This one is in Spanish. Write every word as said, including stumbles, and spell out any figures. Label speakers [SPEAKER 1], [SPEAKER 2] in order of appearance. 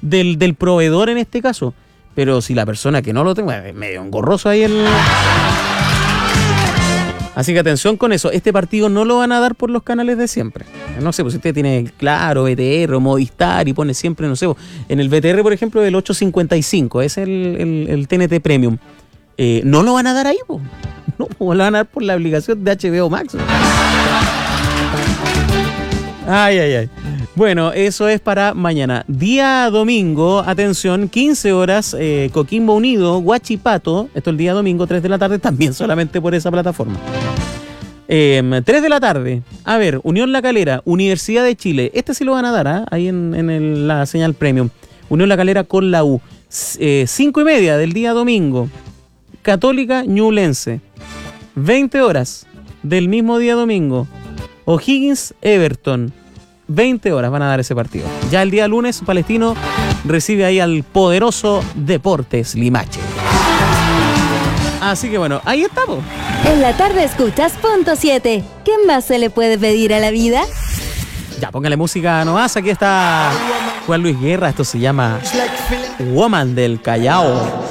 [SPEAKER 1] del, del proveedor en este caso. Pero si la persona que no lo tenga, es medio engorroso ahí el... Así que atención con eso. Este partido no lo van a dar por los canales de siempre. No sé, pues si usted tiene Claro, B T R o Movistar y pone siempre, no sé, en el B T R, por ejemplo, el ocho cincuenta y cinco, es el, el, el T N T Premium. Eh, no lo van a dar ahí, po. No, po, lo van a dar por la obligación de H B O Max. Ay, ay, ay. Bueno, eso es para mañana. Día domingo, atención, quince horas, eh, Coquimbo Unido, Huachipato. Esto el día domingo, tres de la tarde, también solamente por esa plataforma. Eh, tres de la tarde, a ver, Unión La Calera, Universidad de Chile. Este sí lo van a dar, ¿eh? Ahí en, en el, la señal premium. Unión La Calera con la U. Eh, cinco y media del día domingo, Católica Ñublense. veinte horas del mismo día domingo, O'Higgins Everton. veinte horas van a dar ese partido. Ya el día lunes, Palestino recibe ahí al poderoso Deportes Limache. Así que bueno, ahí estamos.
[SPEAKER 2] En la tarde escuchas Punto siete. ¿Qué más se le puede pedir a la vida?
[SPEAKER 1] Ya, póngale música nomás. Aquí está Juan Luis Guerra. Esto se llama Woman del Callao.